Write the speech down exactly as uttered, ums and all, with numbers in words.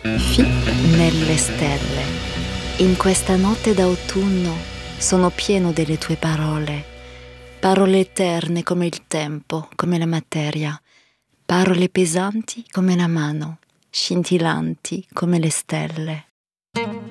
Fi nelle stelle. In questa notte d'autunno sono pieno delle tue parole, parole eterne come il tempo, come la materia, parole pesanti come la mano, scintillanti come le stelle.